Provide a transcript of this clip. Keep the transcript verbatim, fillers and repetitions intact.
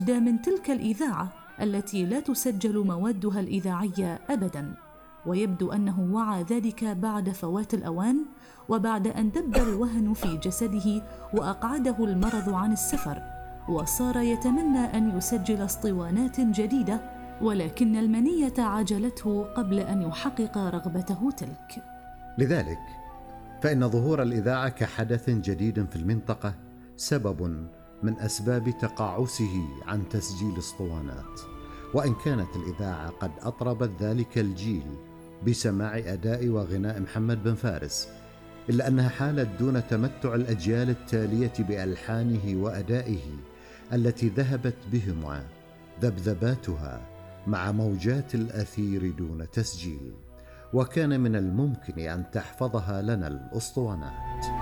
من تلك الإذاعة التي لا تسجل موادها الإذاعية أبداً، ويبدو أنه وعى ذلك بعد فوات الأوان، وبعد أن دب الوهن في جسده وأقعده المرض عن السفر، وصار يتمنى أن يسجل اسطوانات جديدة، ولكن المنية عجلته قبل أن يحقق رغبته تلك. لذلك فإن ظهور الإذاعة كحدث جديد في المنطقة سبب من أسباب تقاعسه عن تسجيل اسطوانات. وإن كانت الإذاعة قد أطربت ذلك الجيل بسماع أداء وغناء محمد بن فارس، إلا أنها حالت دون تمتع الأجيال التالية بألحانه وأدائه التي ذهبت بهما ذبذباتها مع موجات الأثير دون تسجيل، وكان من الممكن أن تحفظها لنا الأسطوانات.